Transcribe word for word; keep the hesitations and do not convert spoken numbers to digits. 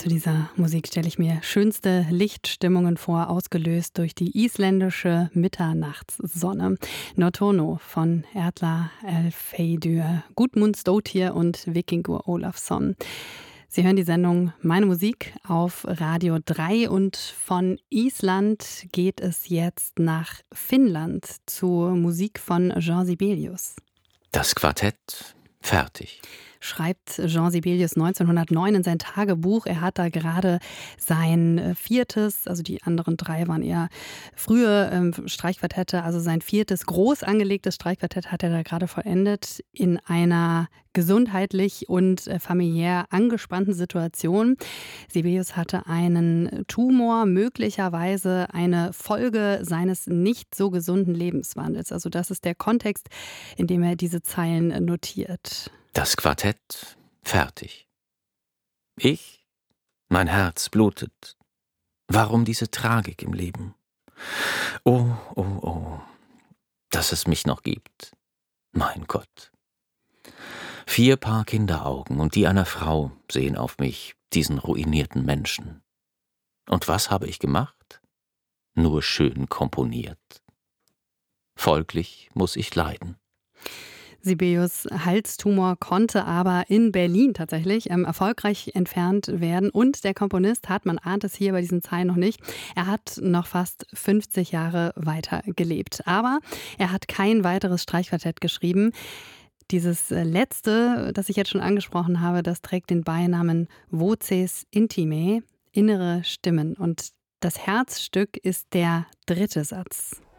Zu dieser Musik stelle ich mir schönste Lichtstimmungen vor, ausgelöst durch die isländische Mitternachtssonne. Nortono von Erla Elfheiður, Gudmundsdóttir und Víkingur Ólafsson. Sie hören die Sendung Meine Musik auf Radio drei und von Island geht es jetzt nach Finnland zur Musik von Jean Sibelius. Das Quartett fertig, schreibt Jean Sibelius neunzehnhundertneun in sein Tagebuch. Er hat da gerade sein viertes, also die anderen drei waren eher frühe ähm, Streichquartette, also sein viertes groß angelegtes Streichquartett hat er da gerade vollendet in einer gesundheitlich und äh, familiär angespannten Situation. Sibelius hatte einen Tumor, möglicherweise eine Folge seines nicht so gesunden Lebenswandels. Also das ist der Kontext, in dem er diese Zeilen notiert. Das Quartett fertig. Ich, mein Herz blutet. Warum diese Tragik im Leben? Oh, oh, oh, dass es mich noch gibt. Mein Gott. Vier Paar Kinderaugen und die einer Frau sehen auf mich, diesen ruinierten Menschen. Und was habe ich gemacht? Nur schön komponiert. Folglich muss ich leiden. Sibelius' Halstumor konnte aber in Berlin tatsächlich ähm, erfolgreich entfernt werden. Und der Komponist hat, man ahnt es hier bei diesen Zeilen noch nicht, er hat noch fast fünfzig Jahre weiter gelebt. Aber er hat kein weiteres Streichquartett geschrieben. Dieses letzte, das ich jetzt schon angesprochen habe, das trägt den Beinamen Voces Intimae, innere Stimmen. Und das Herzstück ist der dritte Satz.